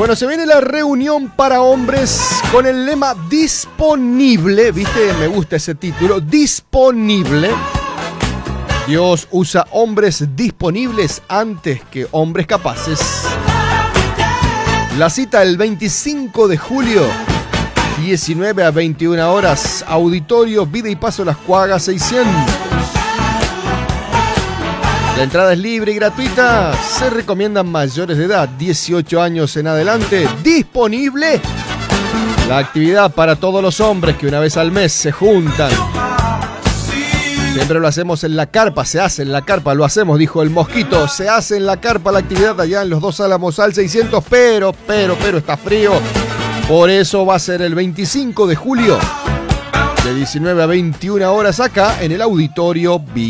Bueno, se viene la reunión para hombres con el lema disponible. ¿Viste? Me gusta ese título. Disponible. Dios usa hombres disponibles antes que hombres capaces. La cita el 25 de julio, 19 a 21 horas. Auditorio Vida y Paso Las Cuagas 600. La entrada es libre y gratuita. Se recomiendan mayores de edad, 18 años en adelante. Disponible la actividad para todos los hombres que una vez al mes se juntan. Siempre lo hacemos en la carpa, se hace en la carpa, lo hacemos, dijo el Mosquito. Se hace en la carpa la actividad allá en los Dos Álamos al 600, pero está frío. Por eso va a ser el 25 de julio, de 19 a 21 horas acá en el Auditorio